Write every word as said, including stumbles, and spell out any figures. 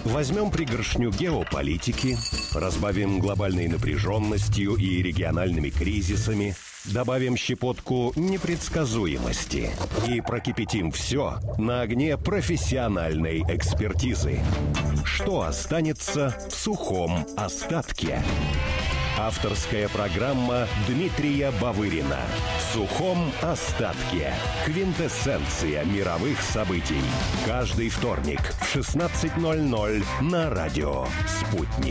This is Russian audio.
Возьмем пригоршню геополитики, разбавим глобальной напряженностью и региональными кризисами, добавим щепотку непредсказуемости и прокипятим все на огне профессиональной экспертизы. Что останется в сухом остатке? Авторская программа Дмитрия Бавырина «В сухом остатке». Квинтэссенция мировых событий. Каждый вторник в шестнадцать ноль ноль на радио «Спутник».